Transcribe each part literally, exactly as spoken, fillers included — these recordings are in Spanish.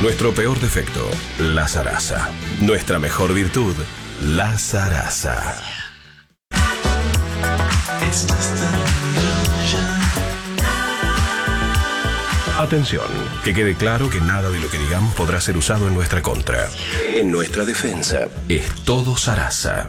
Nuestro peor defecto, la zaraza. Nuestra mejor virtud, la zaraza. Atención, que quede claro que nada de lo que digamos podrá ser usado en nuestra contra. En nuestra defensa, es todo zaraza.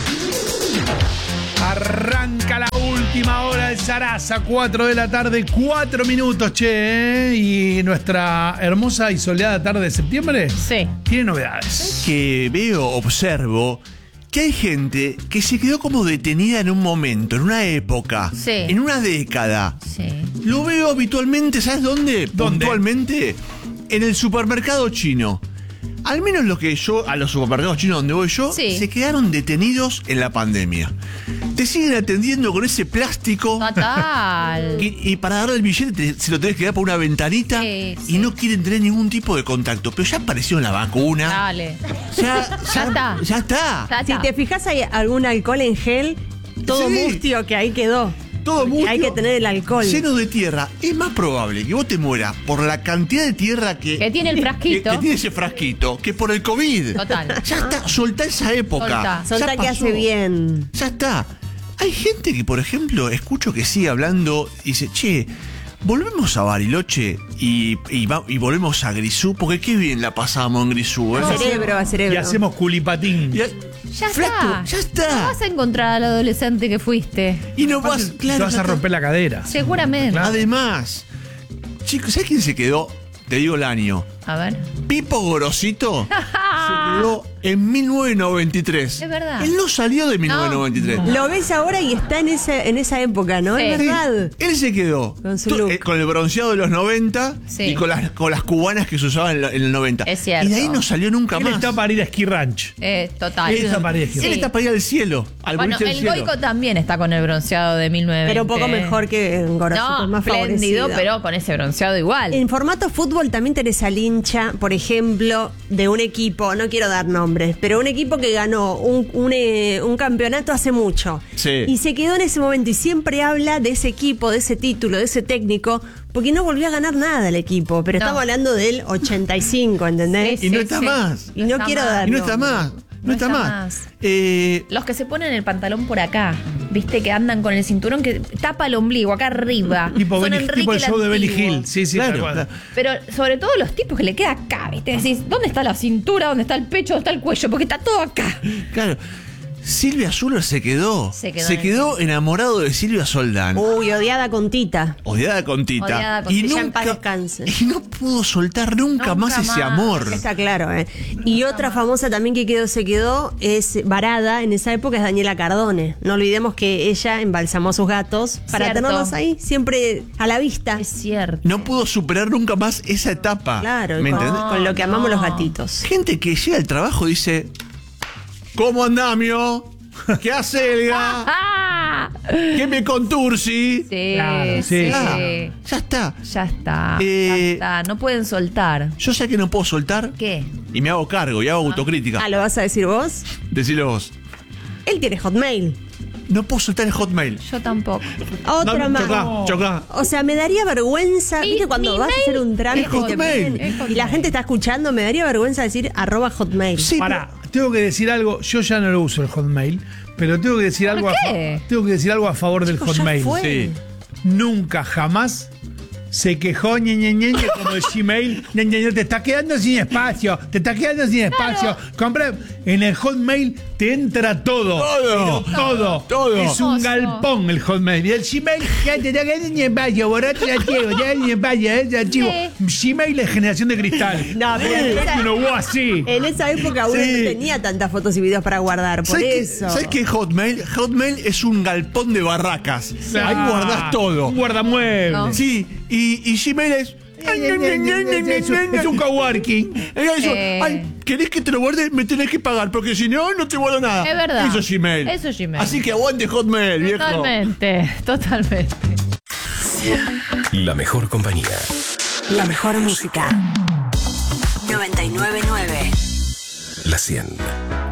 Arranca la última hora de Zaraza, cuatro de la tarde, cuatro minutos, che, ¿eh? Y nuestra hermosa y soleada tarde de septiembre Sí. tiene novedades. Que veo, observo, que hay gente que se quedó como detenida en un momento, en una época, Sí. en una década. Sí. Lo veo habitualmente, ¿sabes dónde? ¿Dónde? Puntualmente, en el supermercado chino. Al menos lo que yo, a los supermercados chinos donde voy yo, Sí. se quedaron detenidos en la pandemia. Te siguen atendiendo con ese plástico. Total. Y, y para darle el billete te- se lo tenés que dar por una ventanita. Sí, y sí. no quieren tener ningún tipo de contacto. Pero ya apareció la vacuna. Dale. Ya, Ya está. Ya está. Ya Si está. te fijas, hay algún alcohol en gel, todo Sí. mustio que ahí quedó. Todo Porque mucho hay que tener el alcohol. lleno de tierra. Es más probable que vos te mueras por la cantidad de tierra que, Que tiene el que, frasquito. que tiene ese frasquito que por el COVID. Total. Ya está, soltá esa época. Soltá. Ya Solta que pasó. hace bien. Ya está. Hay gente que, por ejemplo, escucho que sigue hablando y dice, che, volvemos a Bariloche y, y, va- y volvemos a Grisú, porque qué bien la pasamos en Grisú. ¿eh? A cerebro, a cerebro. Y hacemos culipatín. Ya, Ya flaco, está. ya No está. vas a encontrar al adolescente que fuiste. Y no Aparte, vas, claro. te vas ya a está. romper la cadera. Seguramente. Además, chicos, ¿sabes quién se quedó? Te digo el año. A ver. Pipo Gorosito se quedó en mil novecientos noventa y tres. Es verdad. Él no salió de mil novecientos noventa y tres. Lo ves ahora y está en esa, en esa época, ¿no? Sí. Es verdad. Él se quedó Con su to- look. eh, con el bronceado de los noventa Sí. y con las, con las cubanas que se usaban en, la- en el noventa. Es cierto. Y de ahí no salió nunca Él más. está para ir a Ski Ranch. Eh, total. Él está para ir a Ski Él Ranch. está para ir al cielo, al Bueno, boliche del el cielo. Goico también está con el bronceado de mil novecientos veinte. Pero un poco mejor que Gorosito, No, es más espléndido, favorecido. pero con ese bronceado igual. En formato fútbol también tenés al hincha, por ejemplo, de un equipo, no quiero dar nombres, pero un equipo que ganó un, un, eh, un campeonato hace mucho. Sí. Y se quedó en ese momento y siempre habla de ese equipo, de ese título, de ese técnico, porque no volvió a ganar nada el equipo. Pero No. estamos hablando del ochenta y cinco, ¿entendés? Sí, Y no sí, está sí. más. Y no quiero dar Y no está nombres. más. No, No está, está más. más. Eh, Los que se ponen el pantalón por acá, viste, que andan con el cinturón que tapa el ombligo acá arriba. Tipo, Son Benny- Enrique tipo el show de Benny Antiguo. Hill. Sí, sí, Claro, tal cual. claro. Pero sobre todo los tipos que le queda acá, viste, decís, ¿dónde está la cintura? ¿Dónde está el pecho? ¿Dónde está el cuello? Porque está todo acá. claro. Silvia Zuller se quedó. Se quedó en el- enamorado de Silvia Soldán. Uy, odiada con Tita. Odiada con Tita. Odiada con y Tita. nunca, Ya en paz descanse. y no pudo soltar nunca, Nunca más ese más. amor. Está claro, ¿eh? Y otra famosa también que quedó, se quedó, es varada en esa época, es Daniela Cardone. No olvidemos que ella embalsamó a sus gatos para Cierto. tenerlos ahí, siempre a la vista. Es cierto. No pudo superar nunca más esa etapa. Claro, ¿Me con, entendés? con lo que amamos no. los gatitos. Gente que llega al trabajo y dice: ¿Cómo andás, mio? ¿Qué hace, Elga? ¡Ah! ¿Qué me contursi? Sí, Claro, sí. sí, Ah, ya está. Ya está, Eh, ya está. No pueden soltar. Yo sé que no puedo soltar ¿Qué? y me hago cargo y hago autocrítica. Ah, ¿lo vas a decir vos? Decilo vos. Él tiene Hotmail. No puedo soltar el Hotmail. Yo tampoco. Otra No, más. chocá, chocá. O sea, me daría vergüenza, Y ¿viste? Cuando mi vas a mail hacer un trámite es y te Hotmail. piden- Es Hotmail. y la gente está escuchando, me daría vergüenza decir arroba Hotmail. Sí, Pará, tengo que decir algo. Yo ya no lo uso el Hotmail, pero tengo que decir ¿Por algo. A, qué? fa- tengo que decir algo a favor del Chicos, ya Hotmail. fue. Sí. Nunca, jamás se quejó ñe, ñe, ñe, ñe, como el Gmail. Ñe, ñe, ñe, te está quedando sin espacio, te está quedando sin espacio. Compra, en el Hotmail te entra todo. Todo. Pero todo. Todo. Es un Hermoso. galpón el Hotmail. Y el Gmail ya te está quedando sin espacio. Borrate el archivo, ya sin espacio, ese archivo. Gmail es generación de cristal. No, pero en esa- Uno hubo así. En esa época uno Sí. no tenía tantas fotos y videos para guardar, por ¿Sabes qué- eso. ¿Sabes qué es Hotmail? Hotmail es un galpón de barracas. Ahí Ah, guardás todo. Un guardamuebles. No. Sí, y, y Gmail es. Es un, es un coworking. Eso, Eh. ay, ¿querés que te lo guarde? Me tenés que pagar, porque si no, no te guardo nada. Es verdad. Eso es Gmail. Eso es Gmail. Así que aguante Hotmail, viejo. Totalmente, totalmente. La mejor compañía. La mejor música. noventa y nueve punto nueve. La cien.